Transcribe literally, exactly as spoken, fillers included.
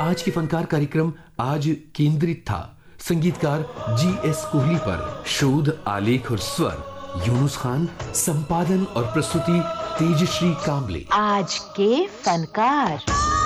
आज के फनकार कार्यक्रम आज केंद्रित था संगीतकार जी एस कोहली पर। शोध, आलेख और स्वर यूनुस खान, संपादन और प्रस्तुति तेजश्री कामले। आज के फनकार।